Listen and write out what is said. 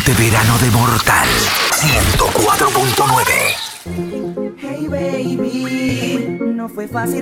de verano de Mortal 104.9. Hey baby, no fue fácil